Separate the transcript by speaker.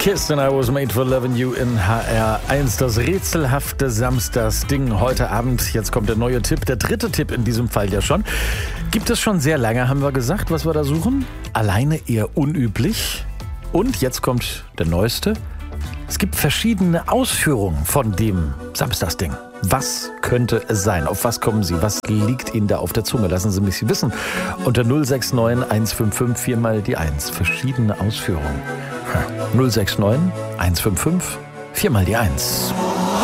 Speaker 1: Kiss and I Was Made for Loving You in HR1. Das rätselhafte Samstagsding heute Abend. Jetzt kommt der neue Tipp, der dritte Tipp in diesem Fall ja schon. Gibt es schon sehr lange, haben wir gesagt, was wir da suchen. Alleine eher unüblich. Und jetzt kommt der neueste. Es gibt verschiedene Ausführungen von dem Samstagsding. Was könnte es sein? Auf was kommen Sie? Was liegt Ihnen da auf der Zunge? Lassen Sie mich wissen. Unter 069 155 4 mal die 1. Verschiedene Ausführungen. 069 155 4 mal die 1.